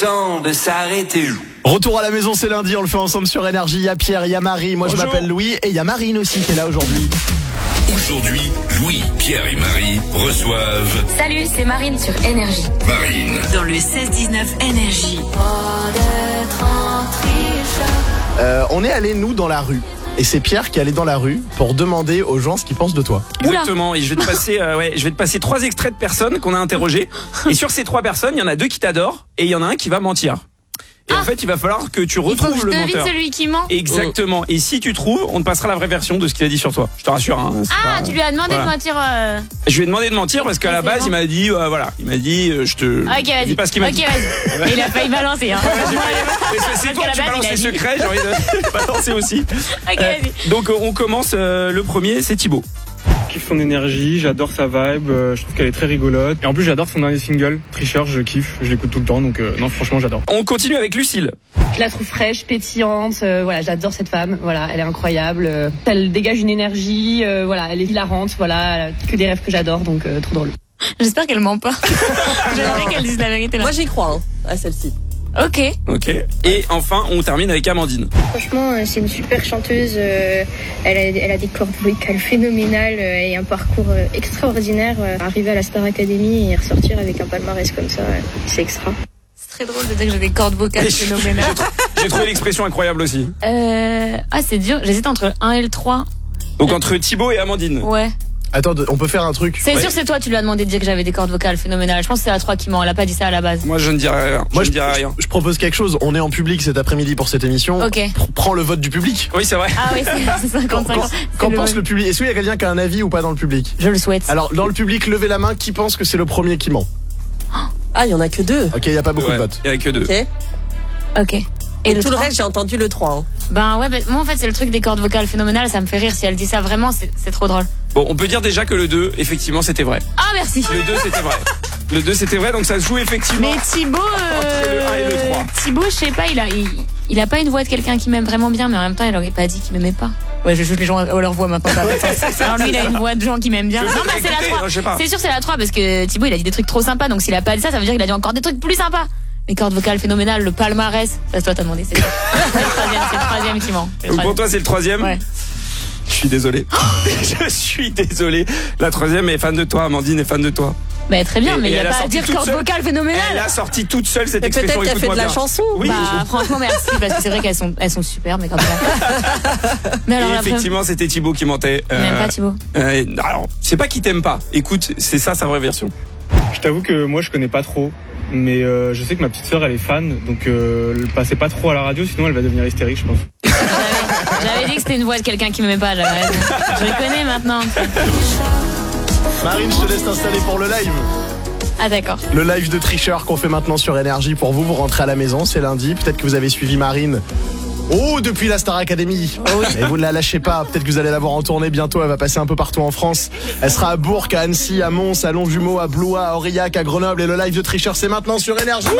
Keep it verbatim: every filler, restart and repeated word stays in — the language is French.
Temps de s'arrêter. Retour à la maison, c'est lundi, on le fait ensemble sur Énergie. Il y a Pierre, il y a Marie, moi Bonjour. Je m'appelle Louis et il y a Marine aussi qui est là aujourd'hui. Aujourd'hui, Louis, Pierre et Marie reçoivent... Salut, c'est Marine sur Énergie. Marine. Dans le seize dix-neuf Énergie. Euh, on est allé nous dans la rue. Et c'est Pierre qui est allé dans la rue pour demander aux gens ce qu'ils pensent de toi. Exactement, et je vais te passer, euh, ouais, je vais te passer trois extraits de personnes qu'on a interrogées. Et sur ces trois personnes, il y en a deux qui t'adorent et il y en a un qui va mentir. Et ah. en fait, il va falloir que tu retrouves il faut que le je devine menteur. Celui qui ment. Exactement. Et si tu trouves, on te passera la vraie version de ce qu'il a dit sur toi. Je te rassure. Hein, ah, pas... tu lui as demandé voilà. de mentir. Euh... Je lui ai demandé de mentir parce qu'à la base, il m'a dit, euh, voilà, il m'a dit, euh, je te. Ok, vas-y. Dis pas ce qu'il m'a okay, dit. Vas-y. Il a failli balancer. Hein. Ouais, c'est toi qui balances les secrets. J'ai envie de balancer aussi. Ok, euh, vas-y. Donc, on commence. Euh, le premier, c'est Thibaut. Je kiffe son énergie, j'adore sa vibe, euh, je trouve qu'elle est très rigolote. Et en plus, j'adore son dernier single, Tricheur, je kiffe, je l'écoute tout le temps, donc euh, non, franchement, j'adore. On continue avec Lucille. Je la trouve fraîche, pétillante, euh, voilà, j'adore cette femme, voilà, elle est incroyable. Euh, elle dégage une énergie, euh, voilà, elle est hilarante, voilà, elle a que des rêves que j'adore, donc euh, trop drôle. J'espère qu'elle ment pas. J'aimerais qu'elle dise la vérité là. Moi, j'y crois, hein, à celle-ci. Ok. Ok. Et enfin, on termine avec Amandine. Franchement, c'est une super chanteuse. Euh, elle, a, elle a des cordes vocales phénoménales euh, et un parcours euh, extraordinaire. Euh, arriver à la Star Academy et ressortir avec un palmarès comme ça, euh, c'est extra. C'est très drôle de dire que j'ai des cordes vocales phénoménales. J'ai trouvé l'expression incroyable aussi. Euh... Ah, c'est dur. J'hésite entre le un et le trois. Donc entre Thibaut et Amandine. Ouais. Attends, on peut faire un truc. C'est ouais. sûr, c'est toi, tu lui as demandé de dire que j'avais des cordes vocales phénoménales. Je pense que c'est la trois qui ment, elle a pas dit ça à la base. Moi, je ne dirais rien. Moi, je, je ne dirais rien. Je propose quelque chose. On est en public cet après-midi pour cette émission. Ok. Prends le vote du public. Oui, c'est vrai. Ah oui, c'est cinquante-cinq. Qu'en pense le public? Est-ce qu'il y a quelqu'un qui a un avis ou pas dans le public? Je le souhaite. Alors, dans le public, levez la main. Qui pense que c'est le premier qui ment? Ah, il y en a que deux. Ok, il y a pas beaucoup ouais, de votes. Il y a que deux. Ok. Ok. Et, Et le tout trois? Le reste, j'ai entendu le trois. Hein. Ben ouais, ben, moi en fait, c'est le truc des cordes vocales phénoménales, ça me fait rire. Si elle dit ça vraiment, c'est, c'est trop drôle. Bon, on peut dire déjà que le deux, effectivement, c'était vrai. Ah, merci. Le deux, c'était vrai. Le deux, c'était vrai, donc ça se joue effectivement. Mais Thibaut, euh, entre le un et le trois. Thibaut, je sais pas, il a, il, il a pas une voix de quelqu'un qui m'aime vraiment bien, mais en même temps, il aurait pas dit qu'il m'aimait pas. Ouais, je juge les gens à leur voix maintenant. Alors lui, il a une voix de gens qui m'aiment bien. Je non, mais c'est la trois. Non, c'est sûr, c'est la trois parce que Thibaut, il a dit des trucs trop sympas, donc s'il a pas dit ça, ça veut dire qu'il a dit encore des trucs plus sympas. Les cordes vocales phénoménales, le palmarès. Ça, toi, t'as demandé. C'est le troisième, c'est le troisième qui ment. Donc pour toi, c'est le troisième? Ouais. Je suis désolé. Je suis désolé. La troisième est fan de toi, Amandine est fan de toi. Bah très bien, et, mais il n'y a pas à dire cordes vocales phénoménales. Elle a sorti toute seule cette mais expression. Peut-être qu'elle fait de la chanson. Oui. Bah franchement merci, parce que c'est vrai qu'elles sont, elles sont superbes, mais comme ça. Mais alors, et effectivement, première... c'était Thibaut qui mentait. Euh, Même pas Thibaut. Euh, alors, c'est pas qu'il t'aime pas. Écoute, c'est ça sa vraie version. Je t'avoue que moi, je connais pas trop. Mais euh, je sais que ma petite sœur elle est fan, donc euh, elle passait pas trop à la radio, sinon elle va devenir hystérique, je pense. J'avais, j'avais dit que c'était une voix de quelqu'un qui m'aimait pas, j'avais raison. Je le connais maintenant. Marine, je te laisse t'installer pour le live. Ah d'accord. Le live de Tricheur qu'on fait maintenant sur Énergie pour vous. Vous rentrez à la maison, c'est lundi. Peut-être que vous avez suivi Marine. Oh, depuis la Star Academy. Oh oui. Et vous ne la lâchez pas. Peut-être que vous allez la voir en tournée bientôt. Elle va passer un peu partout en France. Elle sera à Bourg, à Annecy, à Mons, à Longjumeau, à Blois, à Aurillac, à Grenoble. Et le live de Tricheur, c'est maintenant sur Énergie.